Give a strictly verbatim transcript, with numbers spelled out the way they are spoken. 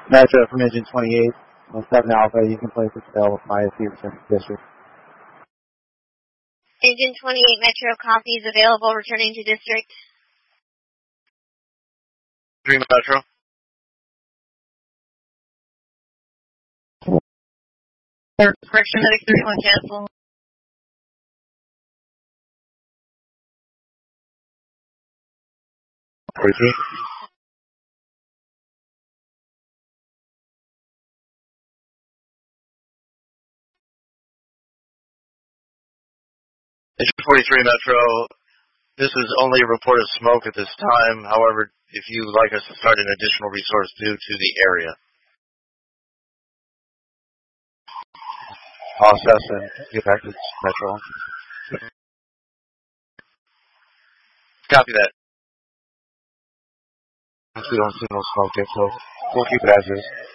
Metro from Engine twenty-eight on seven Alpha, you can place a spell with my I S C return to district. Engine twenty-eight Metro copies available returning to district. three Metro. Correction medic thirty-one cancel. forty-three. Engine forty-three Metro, this is only a report of smoke at this time. However, if you would like us to start an additional resource due to the area. Process and get back to Metro. Copy that. We don't see no smoke yet, so we'll keep it as is.